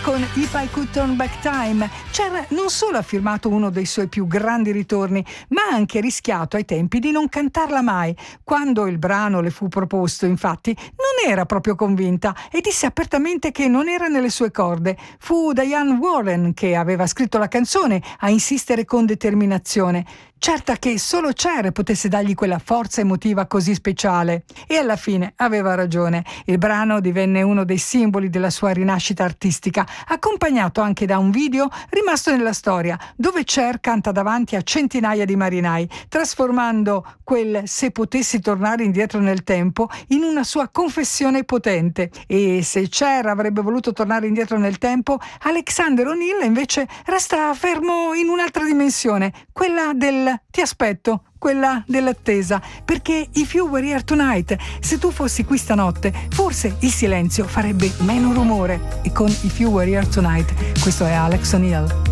con If I Could Turn Back Time, Cher non solo ha firmato uno dei suoi più grandi ritorni, ma ha anche rischiato ai tempi di non cantarla mai. Quando il brano le fu proposto, infatti, non era proprio convinta e disse apertamente che non era nelle sue corde. Fu Diane Warren, che aveva scritto la canzone, a insistere con determinazione, certa che solo Cher potesse dargli quella forza emotiva così speciale. E alla fine aveva ragione. Il brano divenne uno dei simboli della sua rinascita artistica, accompagnato anche da un video rimasto nella storia, dove Cher canta davanti a centinaia di marinai, trasformando quel "se potessi tornare indietro nel tempo" in una sua confessione potente. E se Cher avrebbe voluto tornare indietro nel tempo, Alexander O'Neal invece resta fermo in un'altra dimensione, quella del "ti aspetto", quella dell'attesa, perché If You Were Here Tonight, se tu fossi qui stanotte, forse il silenzio farebbe meno rumore. E con If You Were Here Tonight, questo è Alex O'Neal.